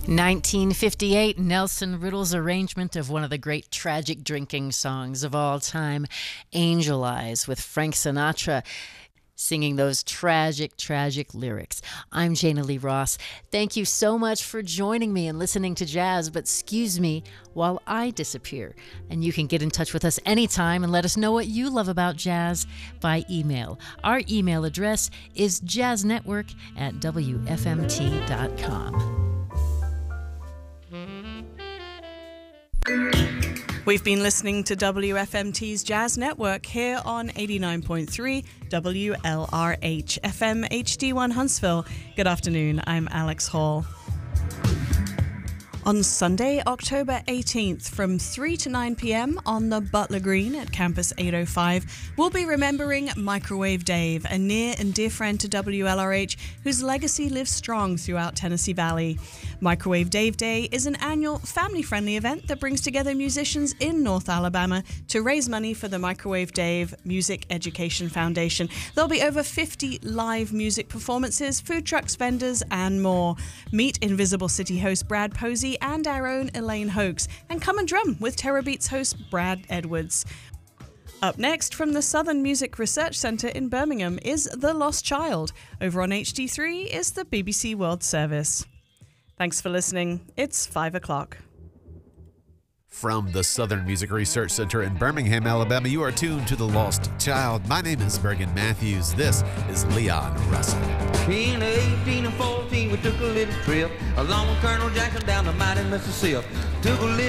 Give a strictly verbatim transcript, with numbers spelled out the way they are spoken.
nineteen fifty-eight, Nelson Riddle's arrangement of one of the great tragic drinking songs of all time, Angel Eyes, with Frank Sinatra singing those tragic, tragic lyrics. I'm Jana Lee Ross. Thank you so much for joining me and listening to jazz, but excuse me while I disappear. And you can get in touch with us anytime and let us know what you love about jazz by email. Our email address is jazznetwork at w f m t dot com. We've been listening to W F M T's Jazz Network here on eighty-nine point three W L R H F M H D one Huntsville. Good afternoon, I'm Alex Hall. On Sunday, October eighteenth, from three to nine p.m. on the Butler Green at Campus eight oh five, we'll be remembering Microwave Dave, a near and dear friend to W L R H whose legacy lives strong throughout Tennessee Valley. Microwave Dave Day is an annual family-friendly event that brings together musicians in North Alabama to raise money for the Microwave Dave Music Education Foundation. There'll be over fifty live music performances, food trucks, vendors, and more. Meet Invisible City host Brad Posey and our own Elaine Hoax, and come and drum with Terror Beats host Brad Edwards. Up next, from the Southern Music Research Center in Birmingham, is The Lost Child. Over on H D three is the B B C World Service. Thanks for listening. It's five o'clock. From the Southern Music Research Center in Birmingham, Alabama, you are tuned to The Lost Child. My name is Bergen Matthews. This is Leon Russell. In eighteen and fourteen, we took a little trip along with Colonel Jackson down the mighty Mississippi. Took a little